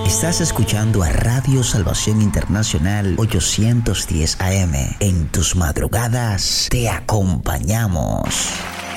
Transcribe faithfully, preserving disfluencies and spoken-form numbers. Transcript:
Estás escuchando a Radio Salvación Internacional ochocientos diez A M. En tus madrugadas te acompañamos.